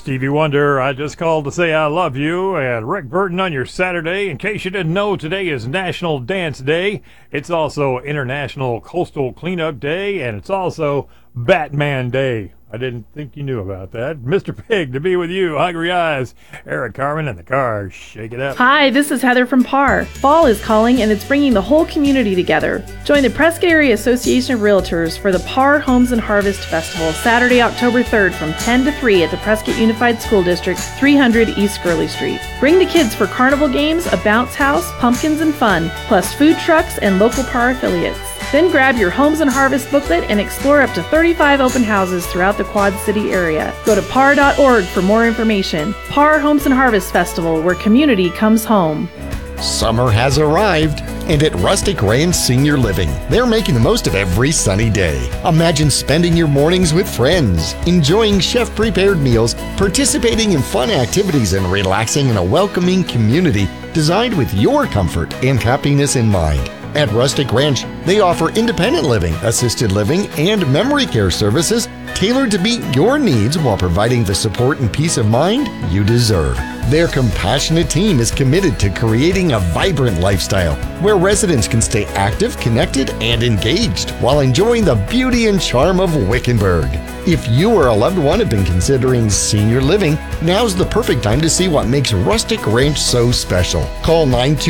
Stevie Wonder, I just called to say I love you, and Rick Burton on your Saturday. In case you didn't know, today is National Dance Day. It's also International Coastal Cleanup Day, and it's also Batman Day. I didn't think you knew about that. Mr. Pig, to be with you, Hungry Eyes, Eric Carmen, and the Cars. Shake it up. Hi, this is Heather from PAR. Fall is calling, and it's bringing the whole community together. Join the Prescott Area Association of Realtors for the PAR Homes and Harvest Festival, Saturday, October 3rd from 10 to 3 at the Prescott Unified School District, 300 East Gurley Street. Bring the kids for carnival games, a bounce house, pumpkins, and fun, plus food trucks and local PAR affiliates. Then grab your Homes and Harvest booklet and explore up to 35 open houses throughout the Quad City area. Go to par.org for more information. PAR Homes and Harvest Festival, where community comes home. Summer has arrived, and at Rustic Ranch Senior Living, they're making the most of every sunny day. Imagine spending your mornings with friends, enjoying chef-prepared meals, participating in fun activities, and relaxing in a welcoming community designed with your comfort and happiness in mind. At Rustic Ranch, they offer independent living, assisted living, and memory care services tailored to meet your needs while providing the support and peace of mind you deserve. Their compassionate team is committed to creating a vibrant lifestyle where residents can stay active, connected, and engaged while enjoying the beauty and charm of Wickenburg. If you or a loved one have been considering senior living, now's the perfect time to see what makes Rustic Ranch so special. Call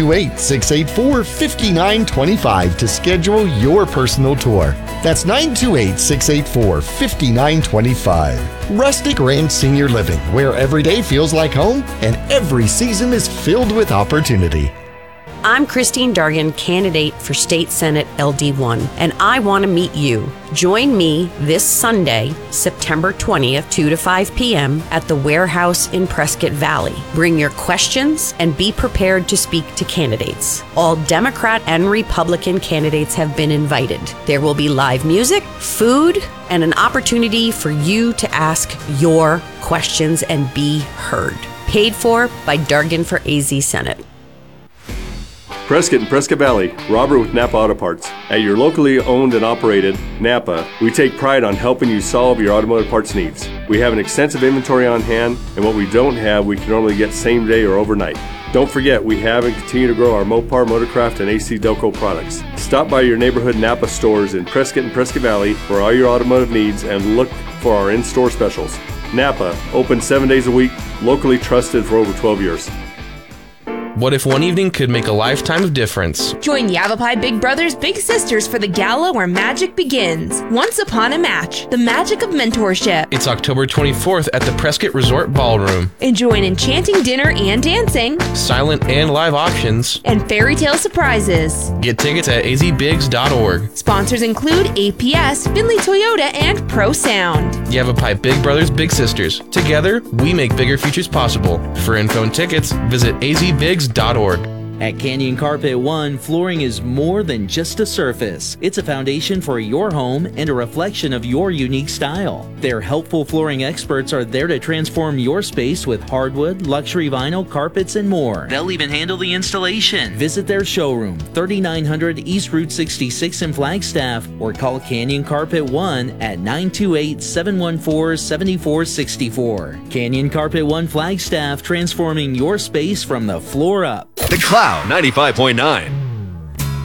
928-684-5925 to schedule your personal tour. That's 928-684-5925. Rustic Ranch Senior Living, where every day feels like home and every season is filled with opportunity. I'm Christine Dargan, candidate for State Senate LD1, and I want to meet you. Join me this Sunday, September 20th, 2 to 5 p.m. at the Warehouse in Prescott Valley. Bring your questions and be prepared to speak to candidates. All Democrat and Republican candidates have been invited. There will be live music, food, and an opportunity for you to ask your questions and be heard. Paid for by Dargan for AZ Senate. Prescott and Prescott Valley, Robert with Napa Auto Parts. At your locally owned and operated Napa, we take pride on helping you solve your automotive parts needs. We have an extensive inventory on hand, and what we don't have, we can normally get same day or overnight. Don't forget, we have and continue to grow our Mopar, Motorcraft, and AC Delco products. Stop by your neighborhood Napa stores in Prescott and Prescott Valley for all your automotive needs and look for our in-store specials. Napa, open 7 days a week, locally trusted for over 12 years. What if one evening could make a lifetime of difference? Join Yavapai Big Brothers Big Sisters for the gala where magic begins. Once upon a match, the magic of mentorship. It's October 24th at the Prescott Resort Ballroom. Enjoy an enchanting dinner and dancing, silent and live auctions, and fairy tale surprises. Get tickets at azbigs.org. Sponsors include APS, Finley Toyota, and Pro Sound. Yavapai Big Brothers Big Sisters. Together, we make bigger futures possible. For info and tickets, visit azbigs.org. At Canyon Carpet One, flooring is more than just a surface. It's a foundation for your home and a reflection of your unique style. Their helpful flooring experts are there to transform your space with hardwood, luxury vinyl, carpets, and more. They'll even handle the installation. Visit their showroom, 3900 East Route 66 in Flagstaff, or call Canyon Carpet One at 928-714-7464. Canyon Carpet One Flagstaff, transforming your space from the floor up. The Cloud 95.9.